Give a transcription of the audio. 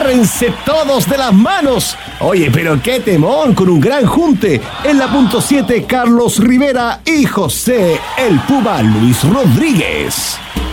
agárrense todos de las manos. Oye, pero qué temón, con un gran junte. En la punto 7, Carlos Rivera y José el Puma Luis Rodríguez.